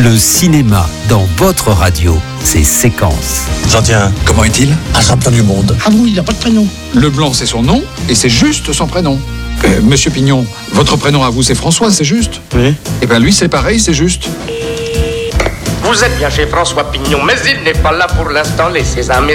Le cinéma dans votre radio, c'est Séquence. J'en tiens un. Comment est-il? Un champion du monde. Ah bon, il n'a pas de prénom. Le Blanc, c'est son nom, et c'est juste son prénom. Monsieur Pignon, votre prénom à vous, c'est François, c'est juste? Oui. Eh bien, lui, c'est pareil, c'est juste. Vous êtes bien chez François Pignon, mais il n'est pas là pour l'instant, laissez-en.